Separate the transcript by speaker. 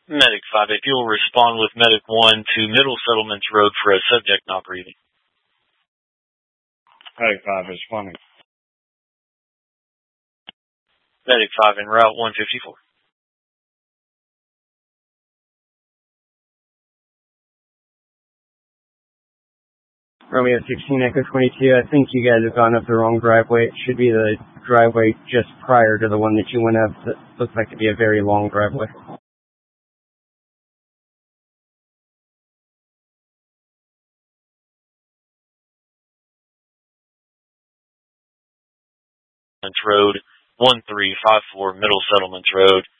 Speaker 1: Medic 5, if you'll respond with Medic 1 to Middle Settlements Road for a subject not breathing.
Speaker 2: Medic 5 responding.
Speaker 1: Medic 5 en route 154.
Speaker 3: Romeo 16, Echo 22, I think you guys have gone up the wrong driveway. It should be the driveway just prior to the one that you went up that looks like to be a very long driveway.
Speaker 1: Road 1354, Middle Settlements Road.